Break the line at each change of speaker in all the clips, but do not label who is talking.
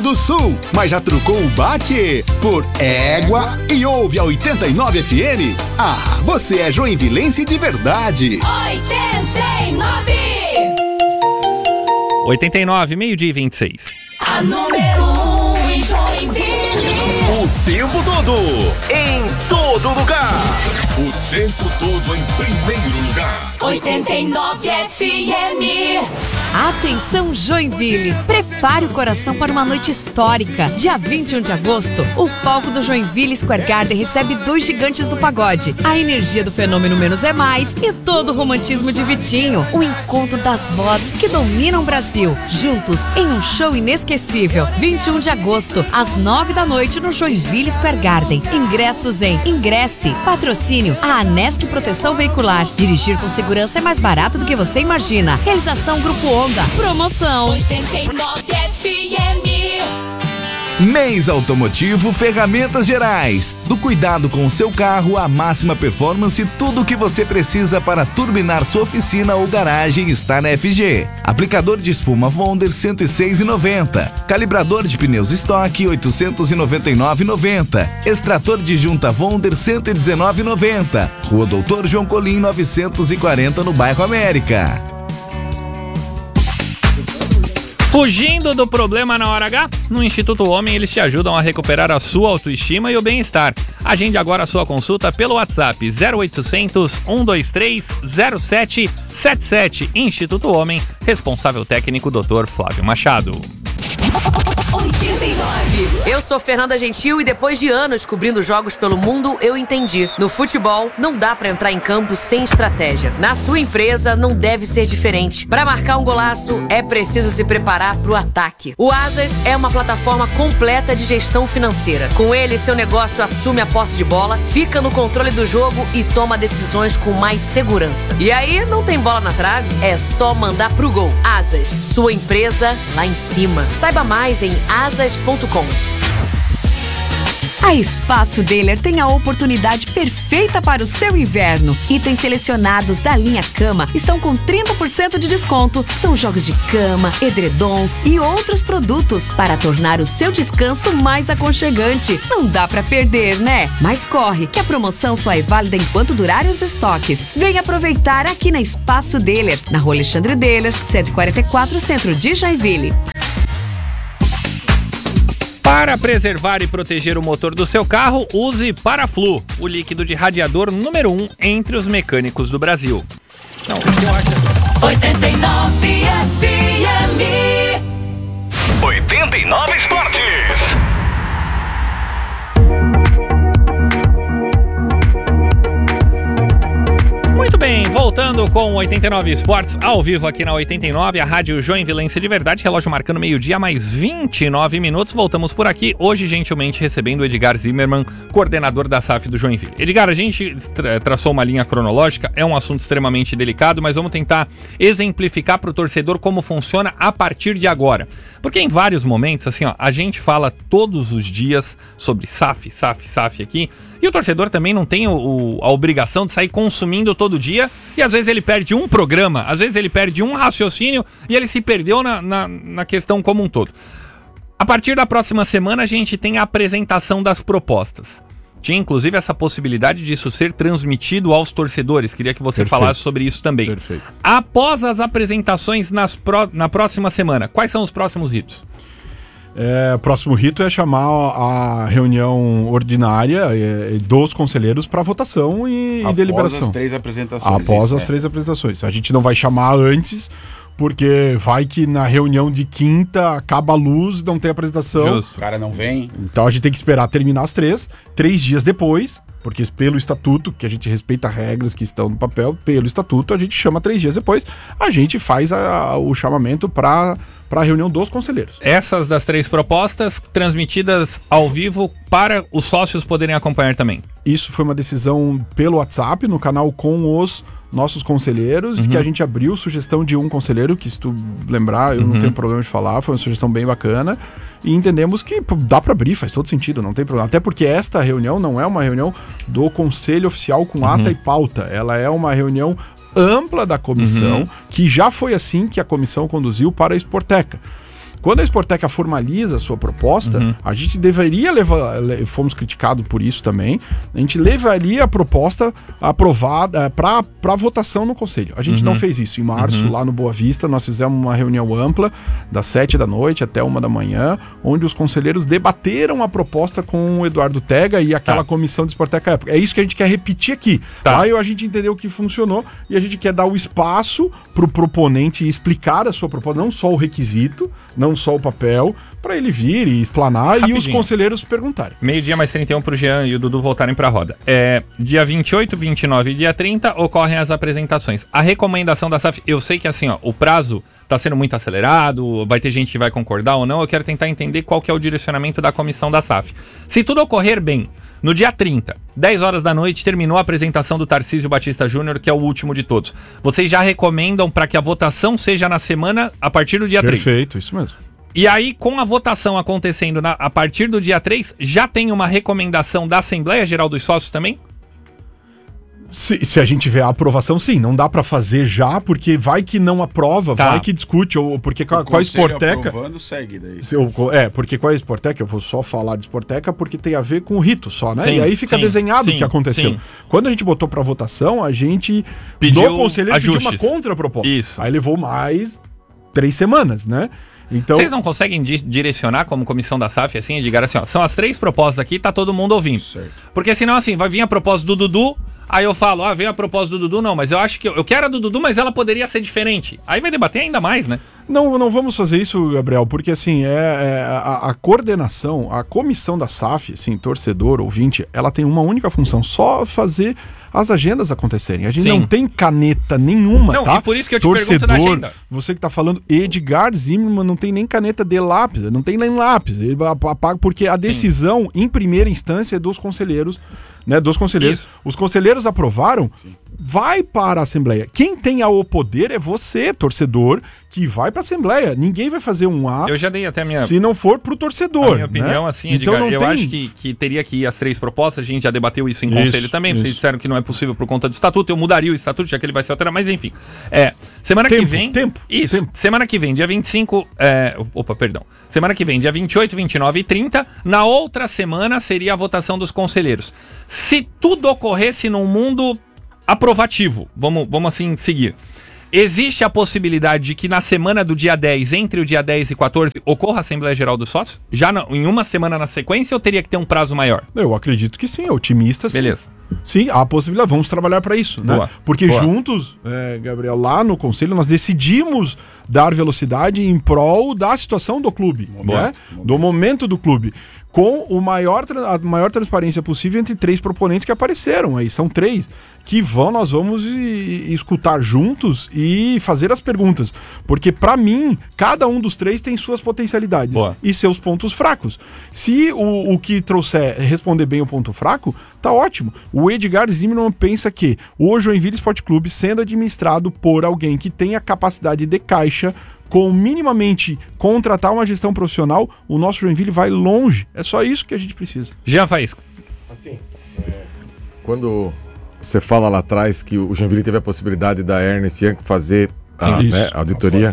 do Sul, mas já trocou o bate por égua e ouve a 89 FM? Ah, você é joinvilense de verdade.
89, meio-dia e 26.
A número 1 em Joinville.
O tempo todo, em todo lugar. O tempo todo em primeiro lugar.
89 FM.
Atenção, Joinville! Prepare o coração para uma noite histórica. Dia 21 de agosto, o palco do Joinville Square Garden recebe 2 gigantes do pagode. A energia do fenômeno Menos é Mais e todo o romantismo de Vitinho. O encontro das vozes que dominam o Brasil. Juntos em um show inesquecível. 21 de agosto, às 9 da noite no Joinville Square Garden. Ingressos em Ingresse. Patrocínio a Anesc Proteção Veicular. Dirigir com segurança é mais barato do que você imagina. Realização Grupo Onda. Promoção
89 FM.
Mês Automotivo Ferramentas Gerais. Do cuidado com o seu carro à máxima performance, tudo o que você precisa para turbinar sua oficina ou garagem está na FG. Aplicador de espuma Wonder, R$ 106,90. Calibrador de pneus estoque, R$ 899,90. Extrator de junta Wonder, R$ 119,90. Rua Doutor João Colim, 940, no bairro América.
Fugindo do problema na hora H? No Instituto Homem eles te ajudam a recuperar a sua autoestima e o bem-estar. Agende agora a sua consulta pelo WhatsApp 0800 123 0777. Instituto Homem, responsável técnico Dr. Flávio Machado.
89.
Eu sou Fernanda Gentil e depois de anos cobrindo jogos pelo mundo, eu entendi. No futebol, não dá pra entrar em campo sem estratégia. Na sua empresa, não deve ser diferente. Pra marcar um golaço, é preciso se preparar pro ataque. O Asas é uma plataforma completa de gestão financeira. Com ele, seu negócio assume a posse de bola, fica no controle do jogo e toma decisões com mais segurança. E aí, não tem bola na trave? É só mandar pro gol. Asas, sua empresa lá em cima. Saiba mais em asas.com. A Espaço Deler tem a oportunidade perfeita para o seu inverno. Itens selecionados da linha Cama estão com 30% de desconto. São jogos de cama, edredons e outros produtos para tornar o seu descanso mais aconchegante. Não dá para perder, né? Mas corre, que a promoção só é válida enquanto durarem os estoques. Venha aproveitar aqui na Espaço Deler, na Rua Alexandre Deler, 144, centro de Joinville.
Para preservar e proteger o motor do seu carro, use Paraflu, o líquido de radiador número 1 entre os mecânicos do Brasil. Não, o que eu acho
89 FM.
89 Esportes.
Muito bem, voltando com 89 Esportes ao vivo aqui na 89, a Rádio Joinvilense de Verdade, relógio marcando meio-dia, mais 29 minutos. Voltamos por aqui, hoje gentilmente recebendo o Edgar Zimmermann, coordenador da SAF do Joinville. Edgar, a gente traçou uma linha cronológica, é um assunto extremamente delicado, mas vamos tentar exemplificar para o torcedor como funciona a partir de agora. Porque em vários momentos, assim, ó, a gente fala todos os dias sobre SAF aqui, e o torcedor também não tem a obrigação de sair consumindo todo dia, e às vezes ele perde um programa, às vezes ele perde um raciocínio e ele se perdeu na questão como um todo. A partir da próxima semana a gente tem a apresentação das propostas. Tinha inclusive essa possibilidade disso ser transmitido aos torcedores. Queria que você falasse sobre isso também.
Perfeito.
Após as apresentações na próxima semana, quais são os próximos ritos?
O próximo rito é chamar a reunião ordinária dos conselheiros para votação e deliberação.
Após as 3 apresentações.
Após as 3 apresentações. A gente não vai chamar antes, porque vai que na reunião de quinta acaba a luz, não tem apresentação.
Justo. O cara não vem.
Então a gente tem que esperar terminar as 3 dias depois, porque pelo estatuto, que a gente respeita regras que estão no papel, pelo estatuto a gente chama 3 dias depois, a gente faz o chamamento para a reunião dos conselheiros.
Essas das 3 propostas transmitidas ao vivo para os sócios poderem acompanhar também.
Isso foi uma decisão pelo WhatsApp, no canal com os nossos conselheiros, que a gente abriu sugestão de um conselheiro, que se tu lembrar, eu não tenho problema de falar, foi uma sugestão bem bacana, e entendemos que dá para abrir, faz todo sentido, não tem problema. Até porque esta reunião não é uma reunião do conselho oficial com ata e pauta, ela é uma reunião ampla da comissão, que já foi assim que a comissão conduziu para a Esporteca. Quando a Sporteca formaliza a sua proposta, a gente deveria fomos criticados por isso também, a gente levaria a proposta aprovada para votação no Conselho. A gente não fez isso. Em março, lá no Boa Vista, nós fizemos uma reunião ampla, das 7 da noite até 1 da manhã, onde os conselheiros debateram a proposta com o Eduardo Tega e aquela comissão de Sporteca época. É isso que a gente quer repetir aqui. Lá a gente entendeu que funcionou e a gente quer dar o espaço para o proponente explicar a sua proposta, não só o requisito, não só o papel, para ele vir e explanar rapidinho. E os conselheiros perguntarem.
Meio-dia mais 31 pro Jean e o Dudu voltarem pra roda. Dia 28, 29 e dia 30 ocorrem as apresentações. A recomendação da SAF, eu sei que assim, ó, o prazo tá sendo muito acelerado, vai ter gente que vai concordar ou não, eu quero tentar entender qual que é o direcionamento da comissão da SAF. Se tudo ocorrer bem, no dia 30, 10 horas da noite, terminou a apresentação do Tarcísio Batista Júnior, que é o último de todos. Vocês já recomendam para que a votação seja na semana a partir do dia 3?
Perfeito, isso mesmo.
E aí, com a votação acontecendo a partir do dia 3, já tem uma recomendação da Assembleia Geral dos Sócios também?
Se a gente tiver a aprovação, sim. Não dá pra fazer já, porque vai que não aprova, vai que discute, ou porque com a Sporteca...
aprovando, segue daí.
Porque com a Sporteca, eu vou só falar de Sporteca porque tem a ver com o rito só, né?
Sim,
e aí fica desenhado o que aconteceu.
Sim.
Quando a gente botou pra votação, a gente,
pediu
do conselheiro,
ajustes.
pediu uma contraproposta.
Isso.
Aí levou mais 3 semanas, né? Então...
Vocês não conseguem direcionar como comissão da SAF, assim, Edgar, assim, ó, são as 3 propostas aqui, tá todo mundo ouvindo.
Certo.
Porque senão, assim, vai vir a proposta do Dudu, aí eu falo, vem a proposta do Dudu, não, mas eu acho que eu quero a do Dudu, mas ela poderia ser diferente. Aí vai debater ainda mais, né?
Não vamos fazer isso, Gabriel, porque assim, a coordenação, a comissão da SAF, assim, torcedor, ouvinte, ela tem uma única função, só fazer as agendas acontecerem. A gente não tem caneta nenhuma,
não,
tá?
E por isso que eu te pergunto da agenda.
Você que tá falando Edgar Zimmermann não tem nem caneta de lápis, não tem nem lápis, ele apaga porque a decisão em primeira instância é dos conselheiros, né, dos conselheiros. Isso. Os conselheiros aprovaram, vai para a Assembleia. Quem tem o poder é você, torcedor, que vai para a Assembleia. Ninguém vai fazer um A.
Eu já dei até a minha...
se não for pro torcedor.
A minha opinião,
né?
assim, Edgar, então eu acho que teria que ir as 3 propostas, a gente já debateu isso em conselho também, vocês disseram que não é possível por conta do estatuto, eu mudaria o estatuto, já que ele vai ser alterado, mas enfim. Semana que vem... Semana que vem, dia 25... Semana que vem, dia 28, 29 e 30, na outra semana seria a votação dos conselheiros. Se tudo ocorresse num mundo aprovativo, vamos assim seguir, existe a possibilidade de que na semana do dia 10, entre o dia 10 e 14, ocorra a Assembleia Geral dos Sócios? Já em uma semana na sequência ou teria que ter um prazo maior?
Eu acredito que sim, otimista sim.
Beleza.
Sim, há a possibilidade, vamos trabalhar para isso, né? Porque juntos, Gabriel, lá no Conselho, nós decidimos dar velocidade em prol da situação do clube, né? Do momento do clube, com a maior transparência possível entre 3 proponentes que apareceram aí, são 3, que nós vamos escutar juntos e fazer as perguntas, porque para mim, cada um dos 3 tem suas potencialidades e seus pontos fracos. Se o que trouxer responder bem o ponto fraco, tá ótimo. O Edgar Zimmermann pensa que o Joinville Esporte Clube, sendo administrado por alguém que tem a capacidade de caixa, com minimamente contratar uma gestão profissional, o nosso Joinville vai longe. É só isso que a gente precisa.
Jean Faísca.
Assim, quando você fala lá atrás que o Joinville teve a possibilidade da Ernst Young fazer a auditoria,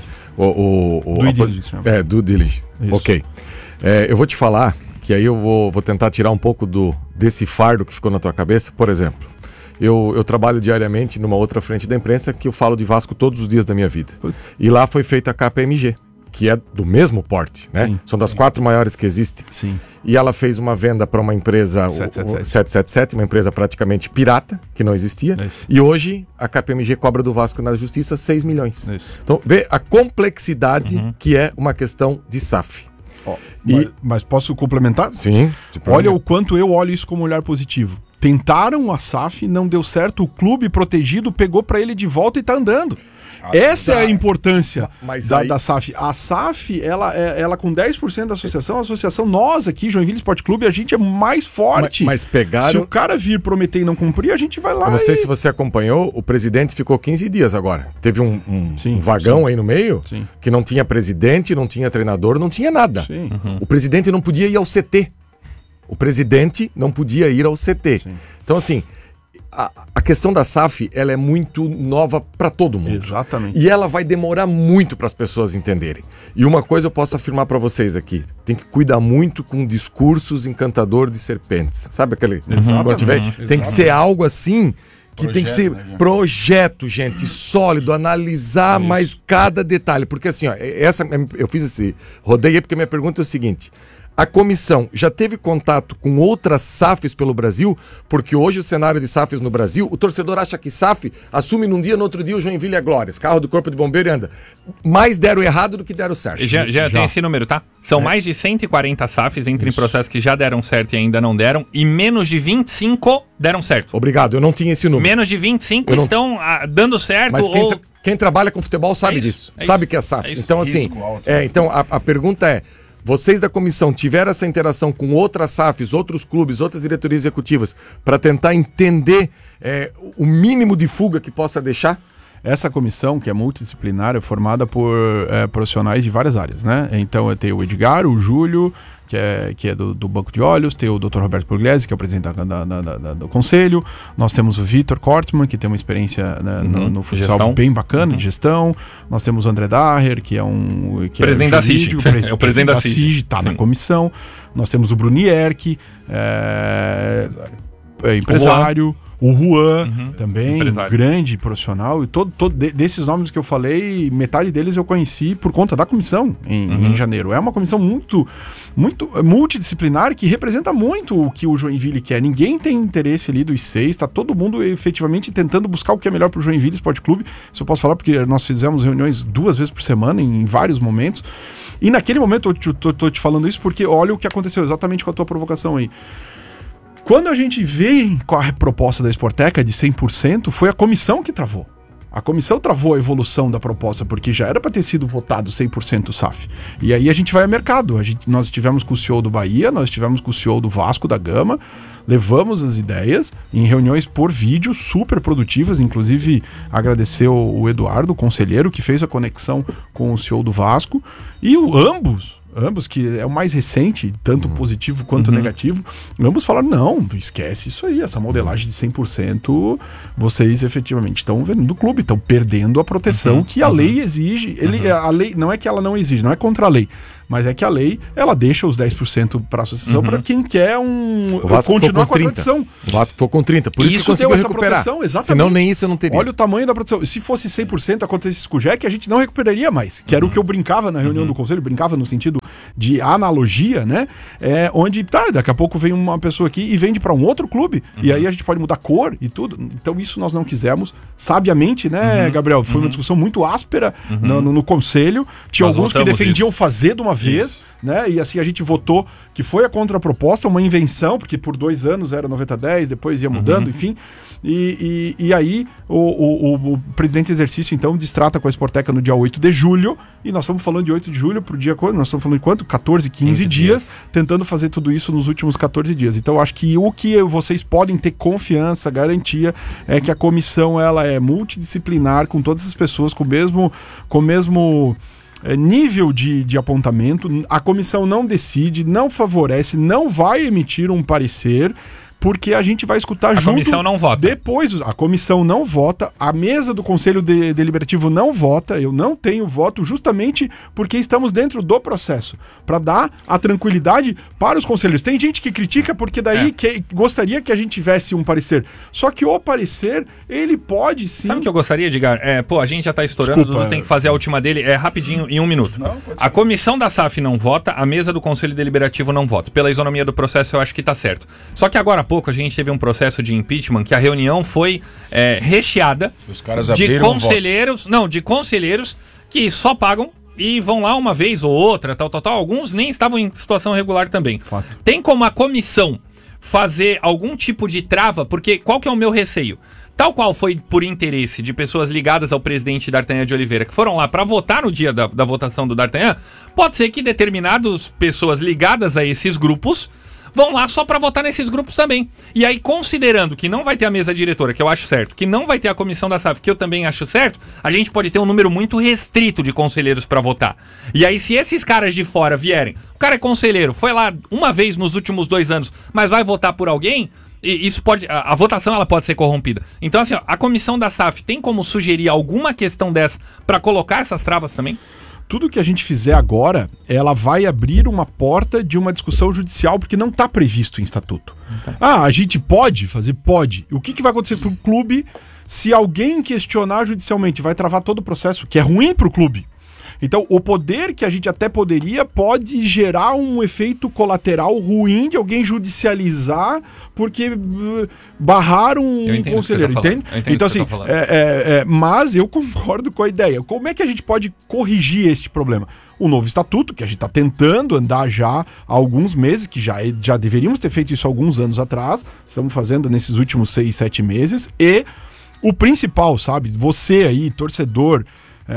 due diligence. Ok. Eu vou te falar que aí eu vou tentar tirar um pouco desse fardo que ficou na tua cabeça. Por exemplo, eu trabalho diariamente numa outra frente da imprensa que eu falo de Vasco todos os dias da minha vida. E lá foi feita a KPMG, que é do mesmo porte, né? Sim, são das 4 maiores que existem.
Sim.
E ela fez uma venda para uma empresa, 777, uma empresa praticamente pirata, que não existia. Isso. E hoje a KPMG cobra do Vasco na justiça 6 milhões. Isso. Então, vê a complexidade que é uma questão de SAF.
Mas posso complementar?
Sim.
Olha o quanto eu olho isso como olhar positivo. Tentaram a SAF, não deu certo, o clube protegido pegou para ele de volta e tá andando. Essa é a importância da SAF. A SAF, ela com 10% da associação, a associação, nós aqui, Joinville Esporte Clube, a gente é mais forte.
Mas pegaram...
Se o cara vir prometer e não cumprir, a gente vai lá.
Eu não sei se você acompanhou, o presidente ficou 15 dias agora. Teve um vagão aí no meio, que não tinha presidente, não tinha treinador, não tinha nada. O presidente não podia ir ao CT. O presidente não podia ir ao CT. Então, assim, a questão da SAF, ela é muito nova para todo mundo.
Exatamente.
E ela vai demorar muito para as pessoas entenderem. E uma coisa eu posso afirmar para vocês aqui, tem que cuidar muito com discursos encantador de serpentes. Sabe aquele... Quando tiver, tem que ser algo assim... Que tem que ser projeto, gente, sólido, analisar mais cada detalhe. Porque assim, ó, eu fiz esse rodeio porque minha pergunta é o seguinte: a comissão já teve contato com outras SAFs pelo Brasil? Porque hoje o cenário de SAFs no Brasil, o torcedor acha que SAF assume num dia, no outro dia o Joinville é Glórias, carro do Corpo de Bombeiro e anda. Mais deram errado do que deram certo.
Já tem esse número, tá? São mais de 140 SAFs entre processos que já deram certo e ainda não deram, e menos de 25 deram certo.
Obrigado, eu não tinha esse número.
Menos de 25 estão dando certo.
Mas quem trabalha com futebol sabe disso, sabe que é SAF. Então assim, então a pergunta é, vocês da comissão tiveram essa interação com outras SAFs, outros clubes, outras diretorias executivas, para tentar entender o mínimo de fuga que possa deixar?
Essa comissão, que é multidisciplinar, é formada por profissionais de várias áreas, né? Então eu tenho o Edgar, o Júlio, que é do Banco de Olhos, tem o Dr. Roberto Pugliese, que é o presidente do conselho, nós temos o Vitor Kortmann, que tem uma experiência no futsal bem bacana, de gestão, nós temos o André Daher, que é
presidente da CIG,
o presidente da CIG, está na comissão, nós temos o Brunier, que é empresário, o Juan, também, um grande profissional, e desses nomes que eu falei, metade deles eu conheci por conta da comissão em janeiro. É uma comissão muito multidisciplinar, que representa muito o que o Joinville quer. Ninguém tem interesse ali dos 6, está todo mundo efetivamente tentando buscar o que é melhor para o Joinville Esporte Clube. Isso eu posso falar porque nós fizemos reuniões 2 vezes por semana, em vários momentos, e naquele momento eu tô te falando isso porque olha o que aconteceu exatamente com a tua provocação aí. Quando a gente veio com a proposta da Sporteca de 100%, foi a comissão que travou. A comissão travou a evolução da proposta, porque já era para ter sido votado 100% SAF. E aí a gente vai ao mercado. Nós estivemos com o CEO do Bahia, nós estivemos com o CEO do Vasco da Gama, levamos as ideias em reuniões por vídeo, super produtivas, inclusive agradecer o Eduardo, o conselheiro, que fez a conexão com o CEO do Vasco, e ambos, que é o mais recente, tanto positivo quanto negativo, ambos falaram, não, esquece isso aí, essa modelagem de 100%, vocês efetivamente estão vendendo o clube, estão perdendo a proteção que a lei exige. A lei não é que ela não exige, não é contra a lei, mas é que a lei, ela deixa os 10% para a associação para quem quer continuar com a tradição.
O Vasco ficou com 30%, por isso que conseguiu recuperar. Senão nem isso eu não teria.
Olha o tamanho da proteção. Se fosse 100% acontecesse com o Jack, a gente não recuperaria mais, que era o que eu brincava na reunião do conselho, brincava no sentido de analogia, né? Onde, daqui a pouco vem uma pessoa aqui e vende para um outro clube, e aí a gente pode mudar cor e tudo. Então isso nós não quisemos, sabiamente, né, Gabriel? Foi uma discussão muito áspera no conselho. Tinha alguns que defendiam fazer de uma vez, né? E assim a gente votou que foi a contraproposta, uma invenção, porque por 2 anos era 90-10, depois ia mudando, enfim. E aí o presidente em exercício, então, destrata com a Sporteca no dia 8 de julho, e nós estamos falando de 8 de julho pro dia quando? Nós estamos falando de quanto? 14, 15 dias, tentando fazer tudo isso nos últimos 14 dias. Então, acho que o que vocês podem ter confiança, garantia, é que a comissão, ela é multidisciplinar, com todas as pessoas, com o mesmo nível de apontamento. A comissão não decide, não favorece, não vai emitir um parecer, porque a gente vai escutar junto. A
comissão não vota.
Depois, a comissão não vota, a mesa do Conselho Deliberativo não vota, eu não tenho voto, justamente porque estamos dentro do processo, para dar a tranquilidade para os conselheiros. Tem gente que critica porque daí gostaria que a gente tivesse um parecer. Só que o parecer, ele pode sim...
Sabe o que eu gostaria, Edgar? A gente já está estourando, o Dudu tem que fazer a última dele, rapidinho, em 1 minuto. A comissão da SAF não vota, a mesa do Conselho Deliberativo não vota. Pela isonomia do processo, eu acho que está certo. Só que agora há pouco a gente teve um processo de impeachment que a reunião foi recheada de conselheiros, de conselheiros que só pagam e vão lá uma vez ou outra, tal. Alguns nem estavam em situação regular também. Fato. Tem como a comissão fazer algum tipo de trava? Porque qual que é o meu receio? Tal qual foi por interesse de pessoas ligadas ao presidente D'Artagnan de Oliveira, que foram lá para votar no dia da votação do D'Artagnan, pode ser que determinadas pessoas ligadas a esses grupos vão lá só para votar nesses grupos também. E aí, considerando que não vai ter a mesa diretora, que eu acho certo, que não vai ter a comissão da SAF, que eu também acho certo, a gente pode ter um número muito restrito de conselheiros para votar. E aí, se esses caras de fora vierem, o cara é conselheiro, foi lá uma vez nos últimos 2 anos, mas vai votar por alguém, E isso pode... A votação, ela pode ser corrompida. Então, assim, ó, a comissão da SAF tem como sugerir alguma questão dessa pra colocar essas travas também?
Tudo que a gente fizer agora, ela vai abrir uma porta de uma discussão judicial, porque não está previsto em estatuto. A gente pode fazer? Pode. O que vai acontecer para o clube se alguém questionar judicialmente? Vai travar todo o processo, que é ruim para o clube. Então, o poder que a gente até poderia pode gerar um efeito colateral ruim de alguém judicializar porque barraram um conselheiro, entende? Então, assim, mas eu concordo com a ideia. Como é que a gente pode corrigir este problema? O novo estatuto, que a gente está tentando andar já há alguns meses, que já deveríamos ter feito isso há alguns anos atrás, estamos fazendo nesses últimos 6, 7 meses, e o principal, sabe, você aí, torcedor,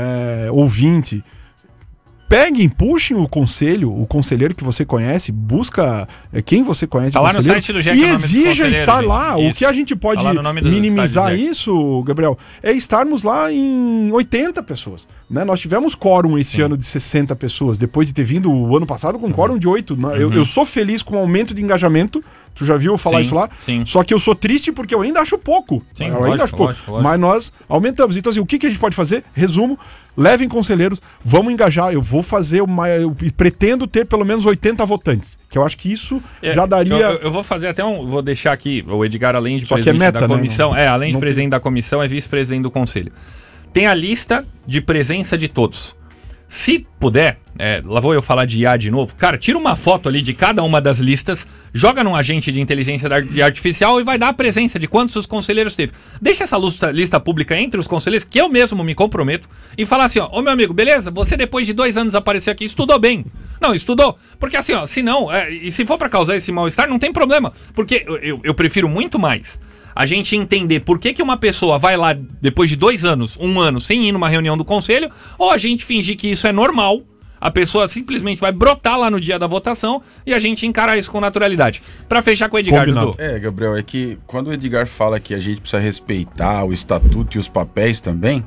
ouvinte, peguem, puxem o conselheiro que você conhece, busca quem você conhece,
tá lá no site do GEC,
e exija estar lá.
Isso.
O que a gente pode minimizar isso, Gabriel, é estarmos lá em 80 pessoas. Né? Nós tivemos quórum esse ano de 60 pessoas, depois de ter vindo o ano passado com quórum de 8. Eu sou feliz com o aumento de engajamento. Tu já viu eu falar isso lá?
Sim.
Só que eu sou triste porque eu ainda acho pouco.
Sim, lógico.
Mas nós aumentamos. Então, assim, o que a gente pode fazer? Resumo, levem conselheiros, vamos engajar. Eu vou fazer eu pretendo ter pelo menos 80 votantes. Que eu acho que isso já daria...
Eu vou fazer até vou deixar aqui, o Edgar, além de
Só
presidente
meta,
da comissão,
né?
além de presidente da comissão, é vice-presidente do conselho. Tem a lista de presença de todos. Se puder, lá vou eu falar de IA de novo, cara, tira uma foto ali de cada uma das listas, joga num agente de inteligência artificial e vai dar a presença de quantos os conselheiros teve. Deixa essa lista pública entre os conselheiros, que eu mesmo me comprometo, e falar assim, ó, ô meu amigo, beleza, você depois de 2 anos aparecer aqui, estudou bem. Não, estudou. Porque assim, ó, se não, e se for pra causar esse mal-estar, não tem problema. Porque eu prefiro muito mais a gente entender por que uma pessoa vai lá depois de 2 anos, 1 ano, sem ir numa reunião do conselho, ou a gente fingir que isso é normal, a pessoa simplesmente vai brotar lá no dia da votação e a gente encarar isso com naturalidade. Pra fechar com o Edgar, Dudu.
Gabriel, é que quando o Edgar fala que a gente precisa respeitar o estatuto e os papéis também,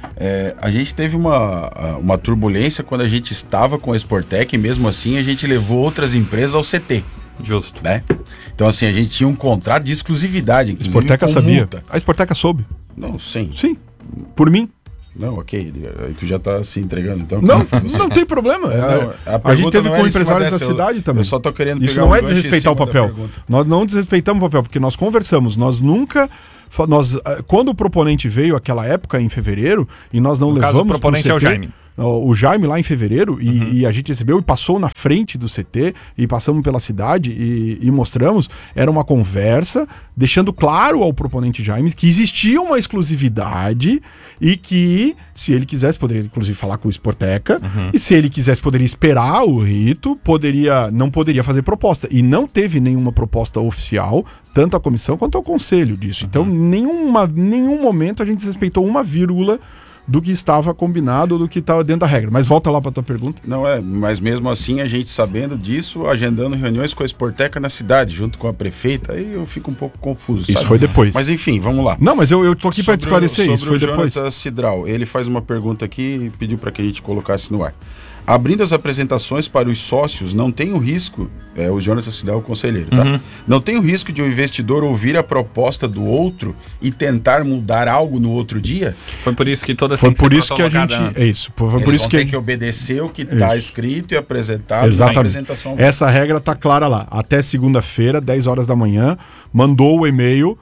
a gente teve uma turbulência quando a gente estava com a Sportec e mesmo assim a gente levou outras empresas ao CT.
Justo.
Né? Então, assim, a gente tinha um contrato de exclusividade.
A Sporteca sabia. A Sporteca soube.
Não, sim.
Sim. Por mim.
Não, ok. Aí tu já tá se entregando, então.
Não tem problema. A gente teve com empresários da cidade também.
Eu só tô querendo
isso não é desrespeitar o papel. Nós não desrespeitamos o papel, porque nós conversamos. Nós nunca... quando o proponente veio aquela época, em fevereiro, e nós não levamos...
O proponente é o Jaime.
O Jaime lá em fevereiro, e a gente recebeu e passou na frente do CT, e passamos pela cidade e mostramos, era uma conversa, deixando claro ao proponente Jaime que existia uma exclusividade e que, se ele quisesse, poderia inclusive falar com o Sporteca, e se ele quisesse, poderia esperar o rito, não poderia fazer proposta. E não teve nenhuma proposta oficial, tanto a comissão quanto ao conselho disso. Então, nenhum momento a gente desrespeitou uma vírgula do que estava combinado ou do que estava dentro da regra. Mas volta lá para a tua pergunta.
Não mas mesmo assim, a gente sabendo disso, agendando reuniões com a Sporteca na cidade, junto com a prefeita, aí eu fico um pouco confuso, sabe?
Isso foi depois.
Mas enfim, vamos lá.
Não, mas eu tô aqui para esclarecer isso, foi depois.
Jonathan Cidral, ele faz uma pergunta aqui e pediu para que a gente colocasse no ar. Abrindo as apresentações para os sócios, não tem o risco, o Jonathan Cidral, o conselheiro, tá? Não tem o risco de o investidor ouvir a proposta do outro e tentar mudar algo no outro dia?
Foi por isso que toda
Foi por isso que a gente... Antes. É isso. Foi por isso que
tem que obedecer o que está escrito e apresentado.
Exatamente.
Na apresentação.
Essa regra tá clara lá. Até segunda-feira, 10 horas da manhã, mandou o e-mail...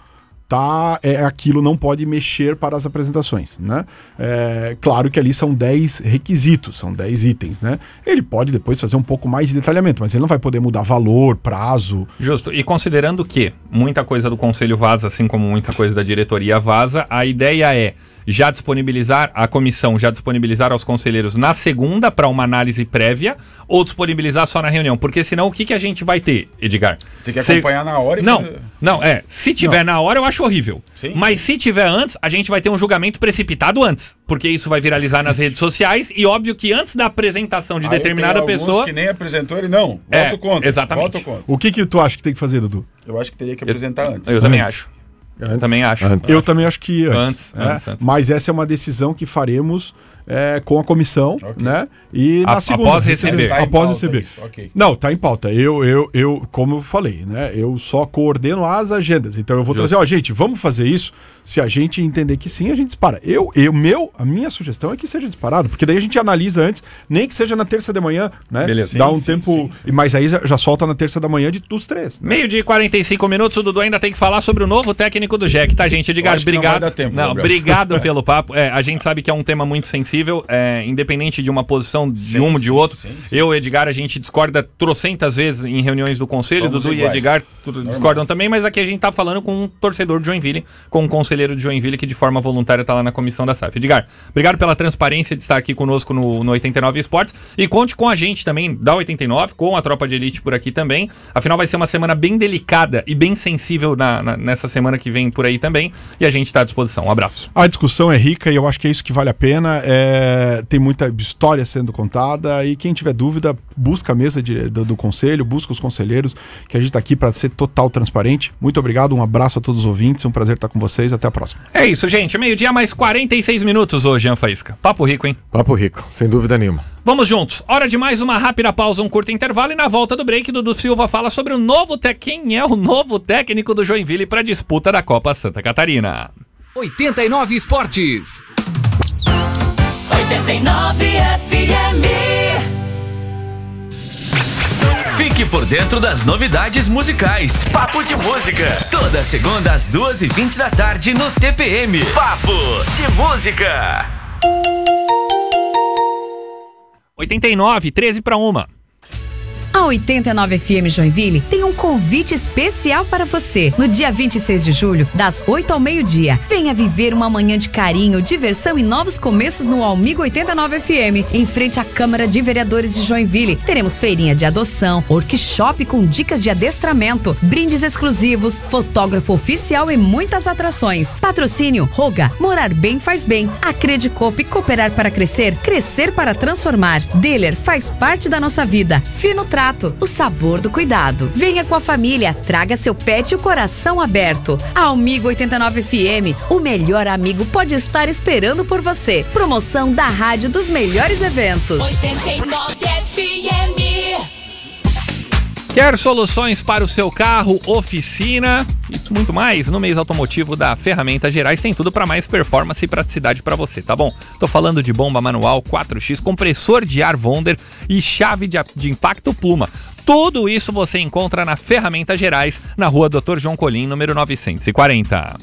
aquilo não pode mexer para as apresentações, né? Claro que ali são 10 requisitos, são 10 itens, né? Ele pode depois fazer um pouco mais de detalhamento, mas ele não vai poder mudar valor, prazo.
Justo. E considerando que muita coisa do conselho vaza, assim como muita coisa da diretoria vaza, a ideia é já disponibilizar, a comissão já disponibilizar aos conselheiros na segunda para uma análise prévia ou disponibilizar só na reunião? Porque senão o que a gente vai ter, Edgar?
Tem que acompanhar na hora e
fazer... Se tiver na hora eu acho horrível.
Sim.
Mas se tiver antes, a gente vai ter um julgamento precipitado antes. Porque isso vai viralizar nas redes sociais e óbvio que antes da apresentação de determinada pessoa...
que nem apresentou ele, não. Voto contra.
Exatamente.
Voto contra.
O que tu acha que tem que fazer, Dudu?
Eu acho que teria que apresentar antes.
Eu também acho. Eu também acho.
Eu também acho que antes.
Antes.
Mas essa é uma decisão que faremos com a comissão, né? E na segunda.
Após receber.
Após receber.
Okay.
Não, tá em pauta. Eu, como eu falei, né? Eu só coordeno as agendas. Então eu vou trazer, gente, vamos fazer isso. Se a gente entender que sim, a gente dispara. A minha sugestão é que seja disparado, porque daí a gente analisa antes, nem que seja na terça de manhã, né?
Beleza.
Dá um tempo. Mas aí já solta na terça da manhã dos 3. Né?
12:45 e 45 minutos, o Dudu ainda tem que falar sobre o novo técnico do Jack, tá, gente? Edgar, obrigado.
Não vai dar tempo,
obrigado pelo papo. A gente sabe que é um tema muito sensível, independente de uma posição de um ou de outro. Sim. Eu e Edgar, a gente discorda trocentas vezes em reuniões do conselho,
Somos
Dudu
iguais.
e Edgar discordam também, mas aqui a gente tá falando com um torcedor de Joinville, com um conselheiro de Joinville que de forma voluntária tá lá na comissão da SAF. Edgar, obrigado pela transparência de estar aqui conosco no 89 Esportes e conte com a gente também da 89, com a Tropa de Elite por aqui também. Afinal, vai ser uma semana bem delicada e bem sensível nessa semana que vem por aí também, e a gente tá à disposição. Um abraço.
A discussão é rica e eu acho que é isso que vale a pena. Tem muita história sendo contada e quem tiver dúvida, busca a mesa do conselho, busca os conselheiros, que a gente tá aqui para ser total transparente. Muito obrigado, um abraço a todos os ouvintes, é um prazer estar com vocês, até a próxima.
É isso, gente, meio-dia mais 46 minutos hoje, Jean Faísca. Papo rico, hein?
Papo rico, sem dúvida nenhuma.
Vamos juntos. Hora de mais uma rápida pausa, um curto intervalo e na volta do break, Dudu Silva fala sobre o novo quem é o novo técnico do Joinville para a disputa da Copa Santa Catarina.
89 Esportes.
89 FM.
Fique por dentro das novidades musicais. Papo de Música. Toda segunda às 2h20 da tarde no TPM. Papo de Música.
89, 13:01.
A 89 FM Joinville tem um convite especial para você. No dia 26 de julho, das 8 ao meio-dia, venha viver uma manhã de carinho, diversão e novos começos no Almigo 89 FM, em frente à Câmara de Vereadores de Joinville. Teremos feirinha de adoção, workshop com dicas de adestramento, brindes exclusivos, fotógrafo oficial e muitas atrações. Patrocínio Roga, morar bem faz bem. Acredicope, cooperar para crescer, crescer para transformar. Dealer faz parte da nossa vida. Fino Trato, o sabor do cuidado. Venha com a família, traga seu pet e o coração aberto. A Almigo 89 FM, o melhor amigo pode estar esperando por você. Promoção da rádio dos melhores eventos.
89 FM.
Quer soluções para o seu carro, oficina e muito mais? No mês automotivo da Ferramentas Gerais tem tudo para mais performance e praticidade para você, tá bom? Tô falando de bomba manual 4X, compressor de ar Wonder e chave de impacto Pluma. Tudo isso você encontra na Ferramentas Gerais, na rua Dr. João Colim, número 940.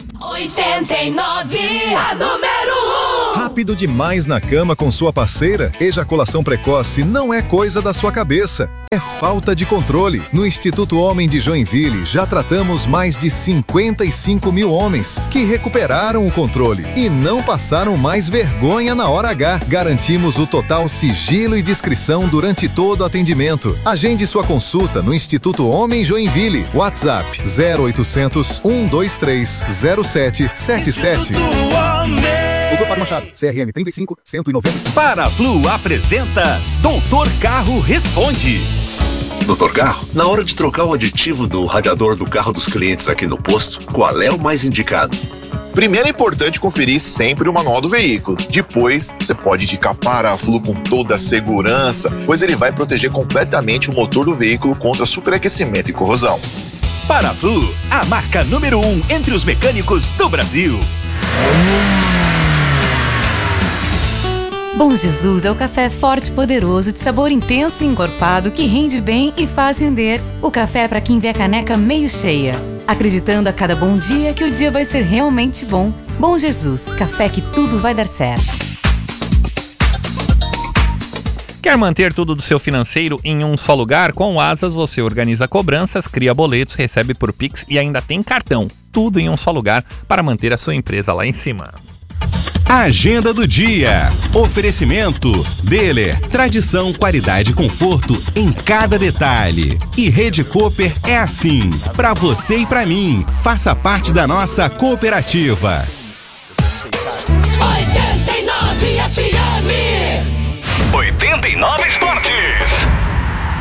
89, a número 1.
Rápido demais na cama com sua parceira? Ejaculação precoce não é coisa da sua cabeça. É falta de controle. No Instituto Homem de Joinville, já tratamos mais de 55 mil homens que recuperaram o controle e não passaram mais vergonha na hora H. Garantimos o total sigilo e discrição durante todo o atendimento. Agende sua consulta no Instituto Homem Joinville. WhatsApp 0800 123 0777.
Doutor Fábio Machado, CRM 35 190.
Paraflu apresenta Doutor Carro Responde.
Doutor Carro, na hora de trocar o aditivo do radiador do carro dos clientes aqui no posto, qual é o mais indicado?
Primeiro é importante conferir sempre o manual do veículo. Depois, você pode indicar Paraflu com toda a segurança, pois ele vai proteger completamente o motor do veículo contra superaquecimento e corrosão.
Paraflu, a marca número 1 entre os mecânicos do Brasil.
Bom Jesus é o café forte e poderoso, de sabor intenso e encorpado, que rende bem e faz render. O café é para quem vê a caneca meio cheia, acreditando a cada bom dia que o dia vai ser realmente bom. Bom Jesus, café que tudo vai dar certo.
Quer manter tudo do seu financeiro em um só lugar? Com o Asas você organiza cobranças, cria boletos, recebe por Pix e ainda tem cartão. Tudo em um só lugar para manter a sua empresa lá em cima.
Agenda do dia. Oferecimento Dealer. Tradição, qualidade e conforto em cada detalhe. E Rede Cooper é assim. Pra você e pra mim. Faça parte da nossa cooperativa.
89 FM.
89 Esportes.